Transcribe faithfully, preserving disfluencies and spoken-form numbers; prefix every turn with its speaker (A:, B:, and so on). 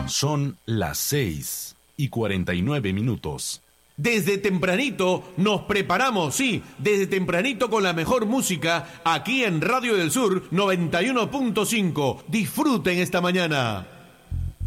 A: Son las seis y cuarenta y nueve minutos.
B: Desde tempranito nos preparamos, sí, desde tempranito con la mejor música aquí en Radio del Sur noventa y uno punto cinco. Disfruten esta mañana.